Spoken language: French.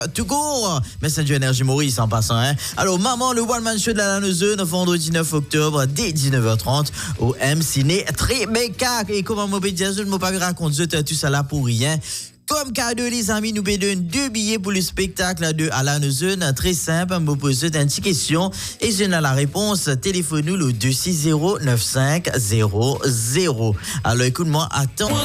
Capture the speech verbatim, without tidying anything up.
Tout court, Messenger Energy Maurice en passant. Hein. Alors, maman, le One Man Show de la Lanneuse, vendredi neuf octobre, dès dix-neuf heures trente, au M Ciné Tribeca. Et comment m'en peux dire, je ne m'en pas raconter tout ça là pour rien. Comme cadeau, les amis, nous payons deux billets pour le spectacle de Alain Zone. Très simple, me poser une petite question et je n'ai la réponse. Téléphone-nous le deux six zéro neuf cinq zéro zéro. Alors, écoute-moi, attends.